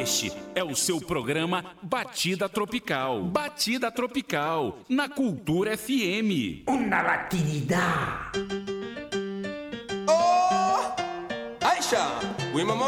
Este é o seu programa Batida Tropical. Batida Tropical, na Cultura FM. Una latinidad. Oh, Aisha, we mama